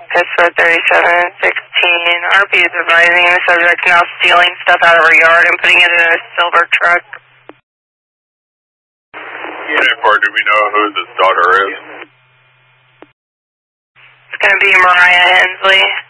Pittsburgh 3716. RP is advising the subject now stealing stuff out of her yard and putting it in a silver truck. Unit 4, do we know who this daughter is? It's going to be Mariah Hensley.